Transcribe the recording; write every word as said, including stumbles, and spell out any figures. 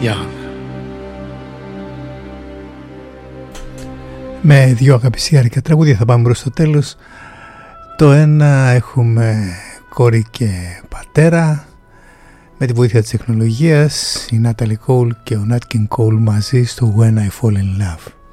Young. Με δύο αγαπησιάρικα τραγούδια θα πάμε προς το τέλος. Το ένα έχουμε κόρη και πατέρα με τη βοήθεια της τεχνολογίας, η Natalie Cole και ο Nat King Cole μαζί στο When I Fall in Love.